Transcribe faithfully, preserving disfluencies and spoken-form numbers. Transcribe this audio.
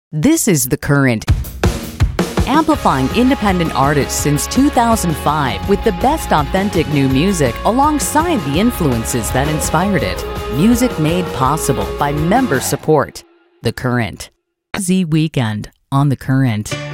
This is The Current, amplifying independent artists since two thousand five with the best authentic new music alongside the influences that inspired it. Music made possible by member support. The Current. Z Weekend on The Current.